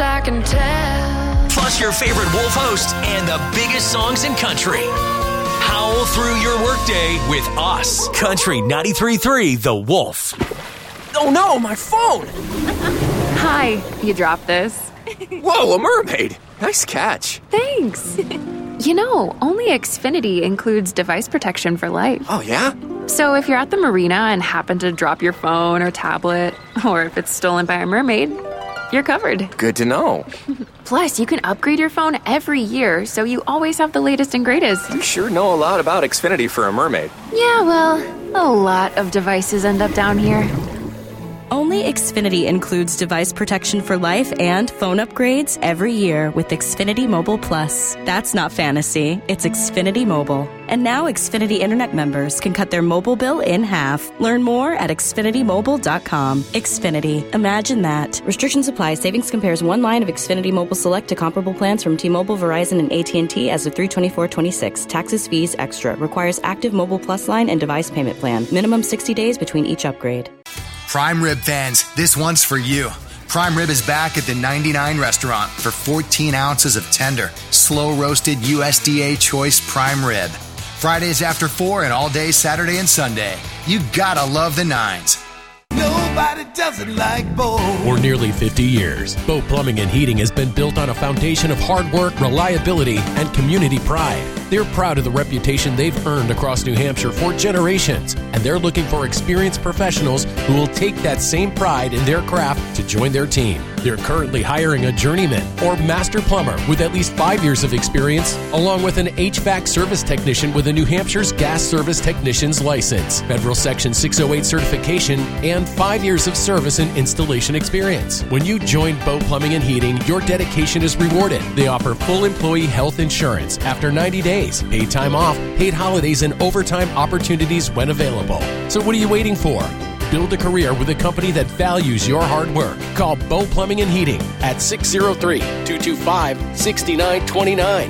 I can tell. Plus your favorite Wolf host and the biggest songs in country. Howl through your workday with us. Country 93.3 The Wolf. Oh no, my phone! Hi, you dropped this. Whoa, a mermaid! Nice catch. Thanks. You know, only Xfinity includes device protection for life. Oh, yeah? So if you're at the marina and happen to drop your phone or tablet, or if it's stolen by a mermaid, you're covered. Good to know. Plus, you can upgrade your phone every year, so you always have the latest and greatest. You sure know a lot about Xfinity for a mermaid. Yeah, well, a lot of devices end up down here. Only Xfinity includes device protection for life and phone upgrades every year with Xfinity Mobile Plus. That's not fantasy, it's Xfinity Mobile. And now Xfinity Internet members can cut their mobile bill in half. Learn more at xfinitymobile.com. Xfinity. Imagine that. Restrictions apply. Savings compares one line of Xfinity Mobile Select to comparable plans from T-Mobile, Verizon, and AT&T as of 3/24/26. Taxes, fees, extra. Requires active Mobile Plus line and device payment plan. Minimum 60 days between each upgrade. Prime Rib fans, this one's for you. Prime Rib is back at the 99 restaurant for 14 ounces of tender, slow-roasted USDA choice prime rib. Fridays after 4 and all day Saturday and Sunday. You gotta love the nines. Nobody does it like Bo. For nearly 50 years, Bo Plumbing and Heating has been built on a foundation of hard work, reliability, and community pride. They're proud of the reputation they've earned across New Hampshire for generations, and they're looking for experienced professionals who will take that same pride in their craft to join their team. They're currently hiring a journeyman or master plumber with at least 5 years of experience, along with an HVAC service technician with a New Hampshire's Gas Service Technician's license, Federal Section 608 certification, and 5 years of service and installation experience. When you join Bo Plumbing and Heating, your dedication is rewarded. They offer full employee health insurance after 90 days, paid time off, paid holidays, and overtime opportunities when available. So what are you waiting for? Build a career with a company that values your hard work. Call Bo Plumbing and Heating at 603-225-6929